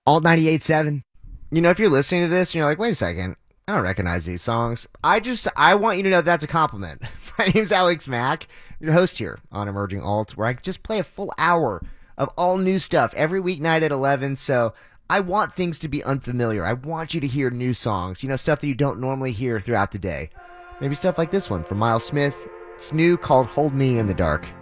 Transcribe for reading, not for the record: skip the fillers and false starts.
Alt 98.7. You know, if you're listening to this and you're like, wait a second, I don't recognize these songs. I want you to know that's a compliment. My name's Alex Mack, your host here on Emerging Alt, where I just play a full hour of all new stuff every weeknight at 11. So I want things to be unfamiliar. I want you to hear new songs, you know, stuff that you don't normally hear throughout the day. Maybe stuff like this one from Miles Smith. It's new, called Hold Me in the Dark.